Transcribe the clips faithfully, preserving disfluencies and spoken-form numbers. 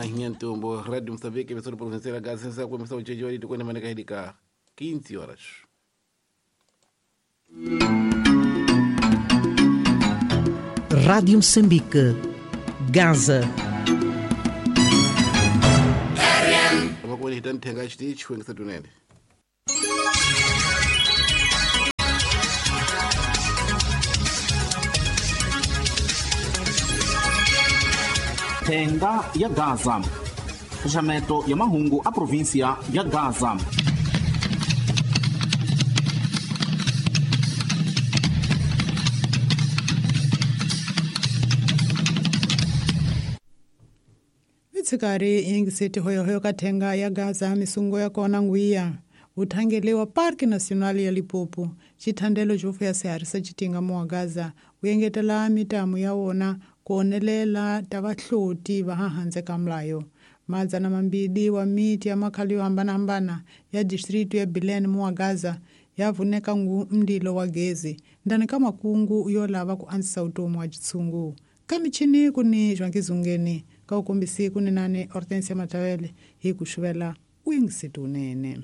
Nyantombo, Rádio Moçambique, emissora provincial da Gaza, sasa começar o dia de hoje, quando maneca de cá, quinze horas. Rádio Moçambique, Gaza. Kama kwa hitan tenga chiti chwenga satunene. Tenga ya Gaza. Fechamento ya mahungu a província ya Gaza. Vitsikari yingisiti hoyo hoyo katenga ya Gaza misungo ya kona nguia. Uthangelewa Parque Nacional ya Limpopo, chithandelo jofu ya seharisa chitinga moa Gaza, uyengetela mitamu ya wona kuonelela tavahloti vahahanze kamlayo. Mazana mambidi wa miti ya makhalio hambana-hambana ya distritu ya Bilene moa Gaza yavuneka ngu mdilo wa gezi, ndani kama kungu yolava kuansisa utomu wa jitsungu. Kamichini kuni jwankizungeni, kaukumbisi kuni nane Hortensia Matawele, hii kushuvela uingisitu nene.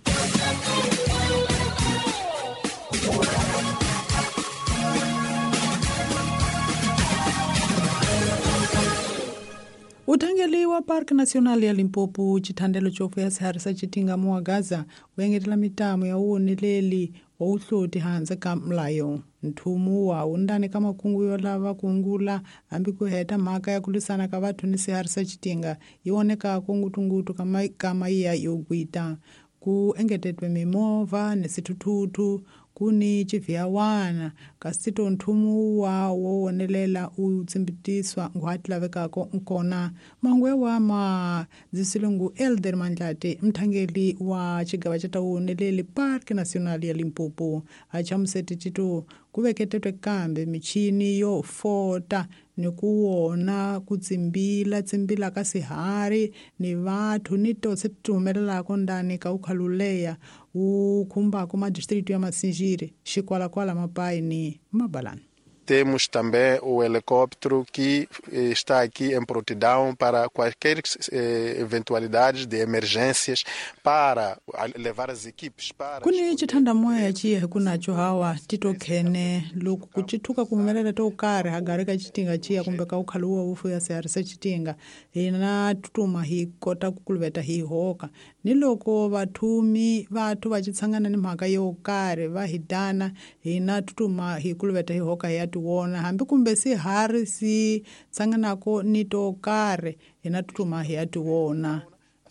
Uthangeli wa Parque Nacional ya Limpopo, chithandelo chofu ya seharisa chitinga moa Gaza, uyengetela mitamu ya uoneleli wa uhloti hanze kamlayo. Nthumu wa undani kama kungu yolava kungula ambi kuheta maka ya kulisana ka vathu ni seharisa chitinga iwoneka kungutungutu kama, kama iya yoguita. Ku engetetwe mimova nesithuthuthu kuni chiviyawana kasito nthumu wa wowonelela utsimbitiswa nguhatilavekako nkona mangwe wa ma zisilungu Elder Mandlati mthangeli wa chigava chatawoneleli Parque Nacional ya Limpopo achamuseti chitu kuveketetwe kambe michini yo fota ni kuwona kutsimbila tsimbila ka sihari ni vathu ni tose tuhumelelako ndani ka ukhaluleya ukhumbako madistritu ya Masinjiri xikwalakwala mapai ni Mabalani. Temos também o helicóptero que está aqui em prontidão para quaisquer eh, eventualidades de emergências para levar as equipes para... Kuni chithanda moya chiye kunacho hawa titokhene loku kuchithuka kuhumelela toukare hagareka chitinga chiya kumbe kaukhaluwa ufu ya seharisa chitinga ina tutuma hi kota kukuluveta hi hoka ni loko vathumi vathu vachitsangana ni mhaka youkare vahidana ina tutuma hi kuluveta hi hoka ya wona hambi kumbe si hari si tsanganako ni tokare ina tutuma hi atiwona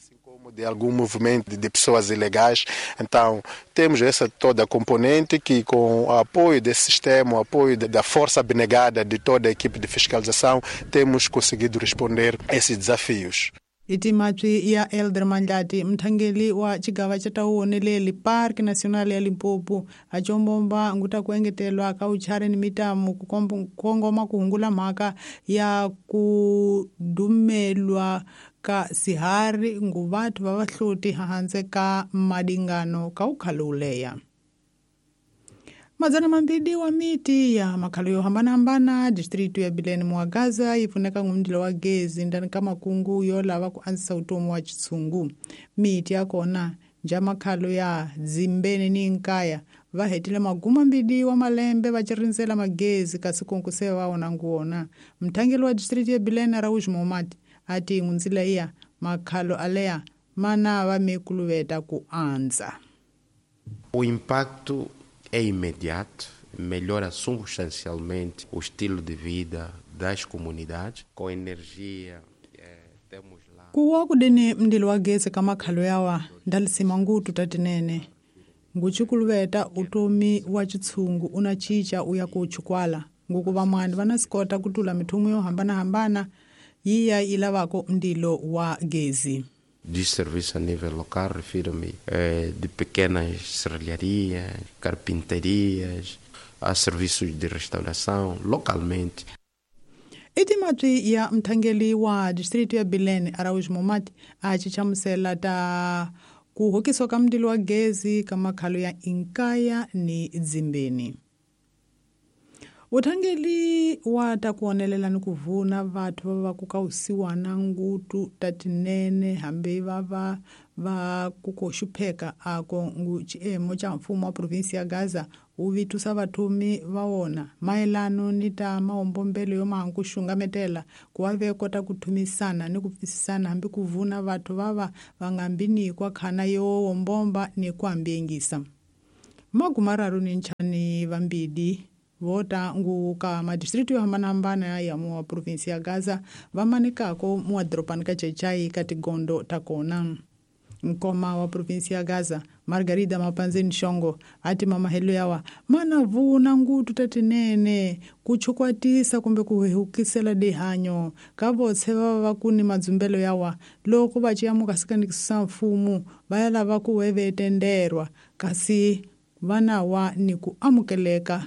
de algum movimento de pessoas ilegais. Então, temos essa toda a componente que, com o apoio desse sistema, o apoio da força abnegada de toda a equipe de fiscalização, temos conseguido responder a esses desafios. Itimatwi ya Elder Mandlati mthangeli wa chigava chatawoneleli Parque Nacional ya Limpopo achombomba nguta kuengetelwa kauchare ni mitamu kukongoma kuhungula mhaka ya kudumelwa ka sihari nguvathu vavahloti hahanze ka madingano kaukhaluleya. Mazana mambidi wa miti ya makhalu yo hambana-hambana distritu ya Bilene moa Gaza ifuneka ngumdilo wa gezi ndani kama kungu yolava kuansisa utomu wa chitsungu. Miti ya kona nja makhalu ya zimbene ni nkaya vahetile maguma mbidi wa malembe vachirinzela magezi kasi konkusewa waona nguona. Mthangeli wa distritu ya Bilene Araújo Momati ati ngunzila iya makhalu alea mana vamekuluveta kuanza. O impacto é imediato, melhora substancialmente o estilo de vida das comunidades, com energia, eh, temos lá... Kuwa kudini mdilo wa gezi kama khalo yawa ndalisima ngutu tatinene. Nguchikuluveta utomi wa chitsungu unachicha uya kuchukwala. Ngukuva mwandi vanasikota kutula mithumu yo hambana-hambana yiya ilavako mdilo wa gezi. De serviço a nível local, refiro-me eh, de pequenas serralharias, carpinterias, a serviços de restauração, localmente. Itimatwi ya mthangeli wa distritu ya Bilene Araújo Momati achichamusela ta kuhokiswa ka mdilo wa gezi kama khalo ya inkaya ni zimbeni. Uthangeli wata kuonelela ni kuvuna vathu vava kukausiwana ngutu tatinene hambi vava va kukoxupheka ako ngu chiemo cha mfumo wa provinsi ya Gaza uvitusa vathumi vaona maelano ni ta maombombelo yo mangu xungametela kuwave kota kuthumisana ni kupfisisana hambi kuvuna vathu vava vangambini kwa khana yo ombomba ni kuambengisa magumararu ni nchani vambidi vota ngu ka madistritu yo hambana ya mu provinsi ya Gaza vamanikako mu dropani ka Chechai ka tigondo takona mkoma wa provinsi ya Gaza Margarida Mapanzeni Shongo ati mama helo yawa mana vuna ngutu tatinene kuchukwatisa kumbe kuhehukisela dehanyo kavo tseva vakuni madzumbelo yawa loko vachiamu kasikanikisa mfumu vayala vakuweve tenderwa kasi vana wa ni kuamukeleka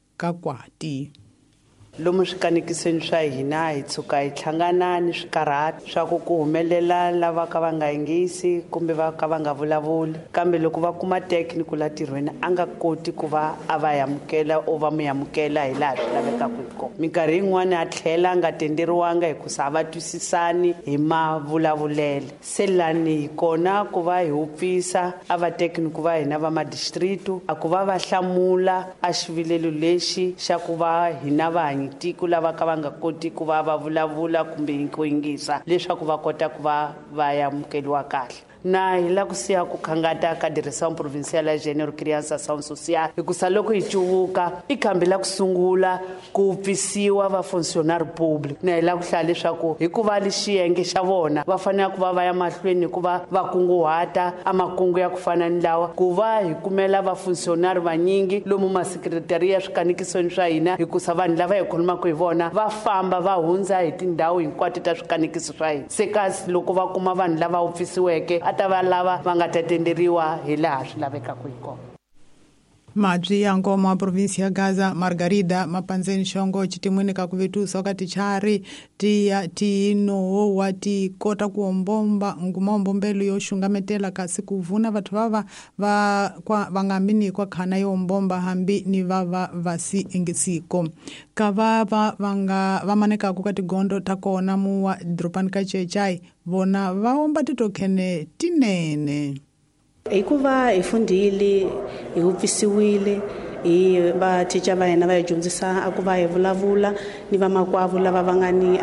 kakwati lomu swikanikisweni swa hina hi tshuka hi hlangana ni swikarhati swa ku ku humelela lava ka va nga yingisi kumbe va ka va nga vulavuli kambe loko va kuma technical la tirhweni a nga koti ku va a va yamukela o va mu yamukela hi laha swi lavekaka hi kona minkarhi yin'wana a tlhela a nga tenderiwanga hi ku sa va twisisani hi mavulavulele se lani hi kona ku va hi hupfisa a va technical va hina va madistritu a ku va va hlamula a xivilelo lexi xa ku va hina va tiko lava ka va nga koti ku va va vulavula kumbe ku yingisa leswaku va kota ku va va yamukeliwa kahle na hi la ku siya ku khangata ka direção provincial ya Gênero Criança Ação Social hikusa loko hi cuvuka i khambela ku sungula ku pfisiwa va funcionário público na hi la ku hlaya leswaku hikuva lexiyenge xa vona va fanele ku va va ya mahlweni ku va va kunguhata a makungu ya ku fana ni lawa ku va hi kumela va funcionário vanyingi lomu masekretariya ya swikanikisweni swa hina hikusa vanhu lava hi khulumaka hi vona va famba va hundza hi tindhawu hinkwato ta swikanikiso swa hina se kasi loko va kuma vanhu lava hupfisiweke tava lava va nga ta tenderiwa hi laha swi lavekaka hi kona madzi ya ngoma wa provinsi ya Gaza Margarida Mapanzeni Shongo chitimwini ka kuvetusa ka tichari ti ya ti no wa ti kota ku ombomba nguma ombombelo yo xungametela kasi kuvuna vathu vava va kwa vangambini kwa khana yo ombomba hambi ni vava vasi engisiko ka vava vanga vamaneka ku ka tigondo ta kona mu wa dropani ka Chechai vona va omba titokhene tinene hikuva hi fundile hi hupfisiwile hi va teacher va hina va hi dyondzisa a ku va hi vulavula ni va makwavu lava va nga ni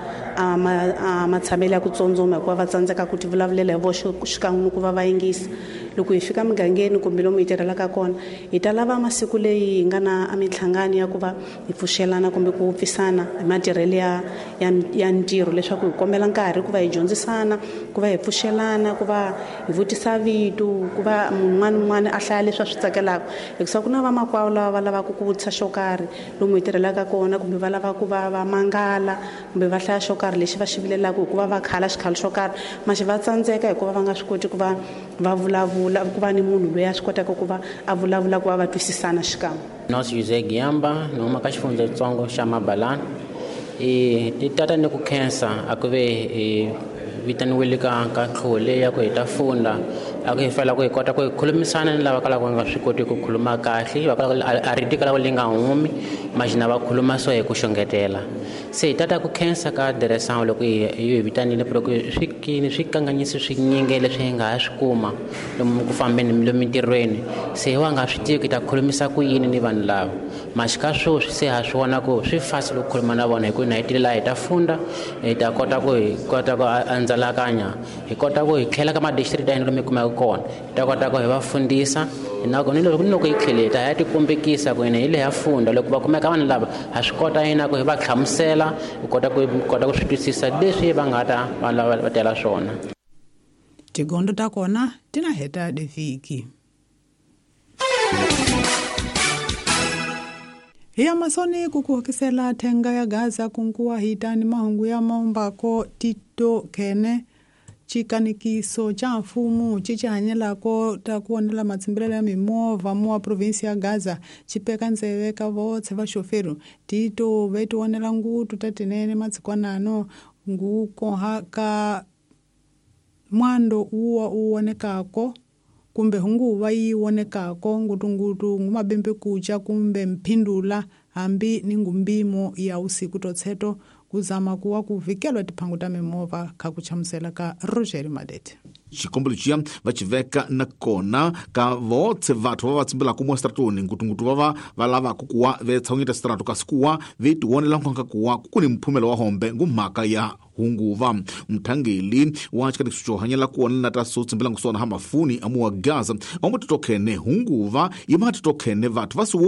a matshamelo ya ku tsotsoma hikuva va tsandzeka ku tivulavulela hi voxe xikan'we ku va va yingisa loko hi fika mugangeni kumbe lomu hi tirhelaka kona hi ta lava masiku leyi hi nga na mitlhangano ya ku va hi pfuxelana kumbe ku pfisana hi matirhelo ya ya ntirho leswaku hi kombela nkarhi ku va hi dyondzisana ku va hi pfuxelana ku va hi vutisa vito ku va mun'wana un'wana a hlaya leswi a swi tsakelaka hikusa ku na va makwawu lava va lavaka ku vutisa xo karhi lomu hi tirhelaka kona kumbe va lava ku va va mangala kumbe va hlaya xo karhi lexi va xi vilelaka hikuva va khala xikhalo xo karhi maxi va tsandzeka hikuva va nga swi koti ku va va vulavula ku va ni munhu loyi a swi kotaka ku va a vulavula ku va va twisisana xikan'we nosi Jose Giamba ni huma ka xifundzantsongo xa Mabalani e ti tata ni ku khensa a ku ve vitaniwile ka ka tlhole ya ku hi ta funda a ku hi fela ku hi kota ku hi khulumisana ni lava ka lava nga swi koti ku khuluma kahle va ka a ri tika lava li nga humi majina va khuluma so hi ku xongetela se hi tata ku khensa ka direção loko hi hi vitanile pro ku swi kini swi kanganyisi swi nyinge leswi hi nga ha swi kuma lomu ku fambeni lomu mintirhweni se hi wa nga swi tivi ku ta khulumisa ku yini ni vanhu lava maxika swoswi se ha swi vona ku swi fasi ku khuluma na vona hi ku na hi tile laha hi ta funda hi ta kota ku hi kota ku andzalakanya hi kota ku hi tlhela ka madistrict ya hina lomu hi kumaka kona hi ta kota ku hi va fundisa ni loko hi tlhele hi ta ya tikombekisa ku hina hi le ya funda loko va kumeka vanhu lava ha swi kota hina ku hi va hlamusela hi kota ku kota ku swi twisisa leswi va nga ta vanhu lava va tela swona tigondo ta kona ti na heta devhiki hi ya masoni ku kuhokisela thenga ya Gaza kunkuwa hitani mahungu ya maombako tito kene chikanikiso cha mfumu chichihanyelako ta kuonela matsimbelelo ya mimovha mu wa provinsi ya Gaza chipeka ndzeve ka votse va shoferu tito veti onela ngutu tatinene matsikwanano ngukoha ka mwando uwa uwonekako kumbe hunguva yi wonekako ngutungutu ngumabembe kucha kumbe mpindula hambi ni ngumbimo ya usiku totseto kuzama kuwa kuvikelwa tiphangu ta mimova kha kuchamusela ka Roger Madete. Xikombelo xiya va chiveka na kona ka votse vathu va va tsimbelaka mo stratoni ngutungutu vava va lavaka kuwa ve tshawungeta strato kasi kuwa ve tiwonela nkhwanka kuwa ku ni mphumelo wa hombe ngumhaka ya hunguva. Mthangeli wa chikanikiso xo hanyela kuona na ta so tsimbela kusona ha mafuni amuwa Gaza omwe titokhene hunguva ima titokhene vathu va